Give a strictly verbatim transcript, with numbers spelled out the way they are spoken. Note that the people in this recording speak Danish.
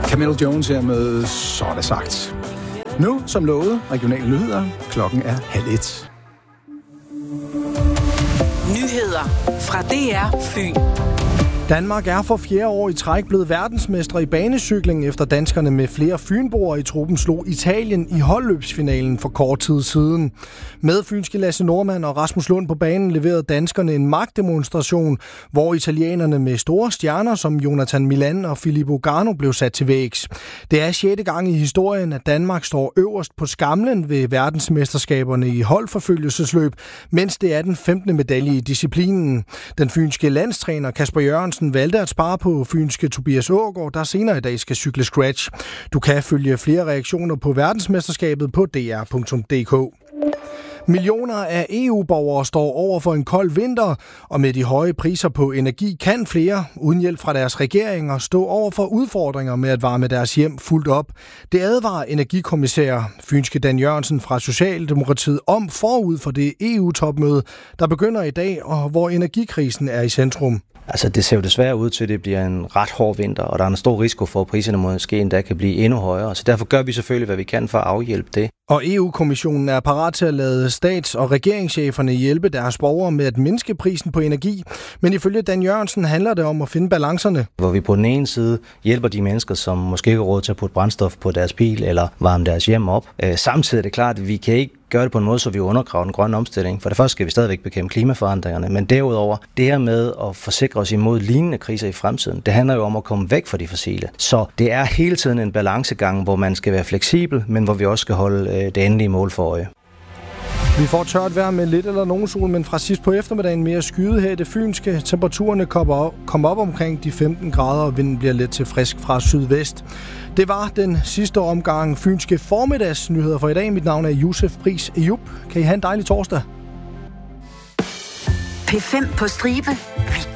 Camille Jones her med Så er det sagt. Nu, som lovet, regionale nyheder. Klokken er halv et. Nyheder fra D R Fyn. Danmark er for fjerde år i træk blevet verdensmestre i banecykling, efter danskerne med flere fynboer i truppen slog Italien i holdløbsfinalen for kort tid siden. Med fynske Lasse Norman og Rasmus Lund på banen leverede danskerne en magtdemonstration, hvor italienerne med store stjerner som Jonathan Milan og Filippo Ganna blev sat til vægs. Det er sjette gang i historien, at Danmark står øverst på skamlen ved verdensmesterskaberne i holdforfølgelsesløb, mens det er den femtende medalje i disciplinen. Den fynske landstræner Kasper Jørgensen valgte at spare på fynske Tobias Aagaard, der senere i dag skal cykle scratch. Du kan følge flere reaktioner på verdensmesterskabet på d r punktum d k. Millioner af E U-borgere står over for en kold vinter, og med de høje priser på energi kan flere, uden hjælp fra deres regeringer, stå over for udfordringer med at varme deres hjem fuldt op. Det advarer energikommissær fynske Dan Jørgensen fra Socialdemokratiet om forud for det E U-topmøde, der begynder i dag, og hvor energikrisen er i centrum. Altså, det ser jo desværre ud til, at det bliver en ret hård vinter, og der er en stor risiko for, at priserne måske endda kan blive endnu højere. Så derfor gør vi selvfølgelig, hvad vi kan for at afhjælpe det. Og E U-kommissionen er parat til at lade stats- og regeringscheferne hjælpe deres borgere med at mindske prisen på energi. Men ifølge Dan Jørgensen handler det om at finde balancerne. Hvor vi på den ene side hjælper de mennesker, som måske ikke har råd til at putte brændstof på deres bil eller varme deres hjem op. Samtidig er det klart, at vi kan ikke gøre det på en måde, så vi undergraver den grønne omstilling. For det første skal vi stadigvæk bekæmpe klimaforandringerne, men derudover, det her med at forsikre os imod lignende kriser i fremtiden, det handler jo om at komme væk fra de fossile. Så det er hele tiden en balancegang, hvor man skal være fleksibel, men hvor vi også skal holde det endelige mål for øje. Vi får tørt vejr med lidt eller nogen sol, men fra sidst på eftermiddagen mere skyet her i det fynske. Temperaturerne kommer op, kommer op omkring de femten grader, og vinden bliver let til frisk fra sydvest. Det var den sidste omgang fynske formiddagsnyheder for i dag. Mit navn er Josef Pris Ejup. Kan I have en dejlig torsdag? P fem på stribe. Vi